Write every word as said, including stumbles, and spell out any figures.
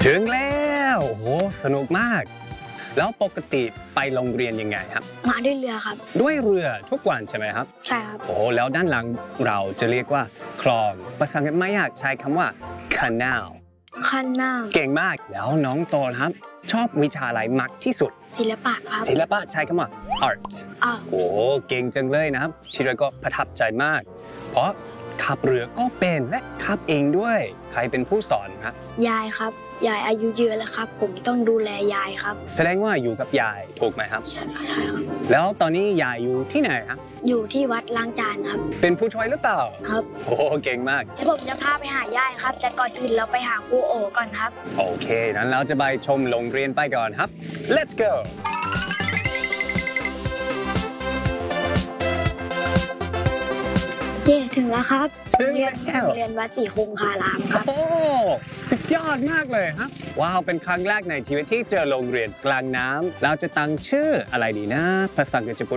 ถึงแล้วโอ้โหสนุกมากแล้วปกติไปโรงเรียนยังไงครับมาด้วยเรือครับด้วยเรือทุกวันใช่ไหมครับใช่ครับโอ้แล้วด้านหลังเราจะเรียกว่าคลองภาษาอังกฤษไม่อยากใช้คำว่า canal คันหน้าเก่งมากแล้วน้องโตครับชอบวิชาอะไรมากที่สุดศิลปะครับศิลปะใช้คำว่า art อ่าโอ้เก่งจังเลยนะครับทีเรก็ประทับใจมากเพราะขับเรือก็เป็นและขับเองด้วยใครเป็นผู้สอนครับยายครับยายอายุเยอะแล้วครับผมต้องดูแลยายครับแสดงว่าอยู่กับยายถูกไหมครับใช่ใช่ครับแล้วตอนนี้ยายอยู่ที่ไหนครับอยู่ที่วัดล้างจานครับเป็นผู้ช่วยหรือเปล่าครับโอ้เก่งมากแล้วผมจะพาไปหายายครับแต่ก่อนอื่นเราไปหาครูโอก่อนครับโอเคนั้นเราจะไปชมโรงเรียนไปก่อนครับ let's go เย่ถึงแล้วครับถึงแล้วโรงเรียนวัดศรีคงคารามครับโอ้สุดยอดมากเลยครับว้าวเป็นครั้งแรกในชีวิตที่เจอโรงเรียนกลางน้ำเราจะตั้งชื่ออะไรดีนะภาษาอังกฤษจะพูด